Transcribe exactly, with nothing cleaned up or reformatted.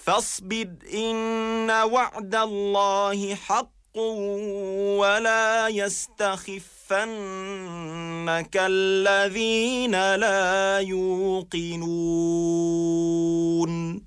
فاصبر إن وعد الله حق ولا يستخفنك الذين لا يوقنون